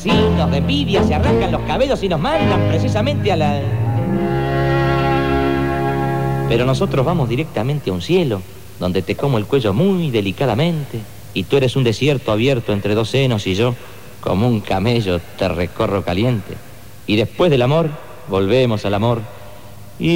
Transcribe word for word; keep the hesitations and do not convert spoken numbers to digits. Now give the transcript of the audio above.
asesinos de envidia se arrancan los cabellos y nos mandan precisamente a la... Pero nosotros vamos directamente a un cielo, donde te como el cuello muy delicadamente, y tú eres un desierto abierto entre dos senos y yo, como un camello, te recorro caliente. Y después del amor, volvemos al amor,